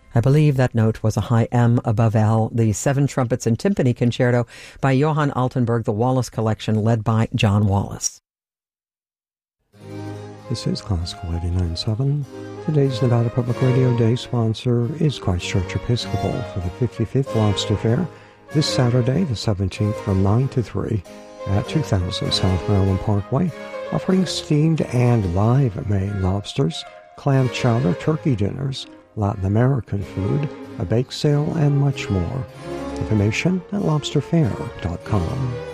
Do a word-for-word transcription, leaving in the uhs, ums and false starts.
I believe that note was a high M above L, the Seven Trumpets and Timpani Concerto by Johann Altenburg, the Wallace Collection, led by John Wallace. This is Classical eighty-nine point seven. Today's Nevada Public Radio Day sponsor is Christchurch Episcopal for the fifty-fifth Lobster Fair this Saturday, the seventeenth, from nine to three at two thousand South Maryland Parkway, offering steamed and live Maine lobsters, clam chowder, turkey dinners, Latin American food, a bake sale, and much more. Information at lobster fair dot com.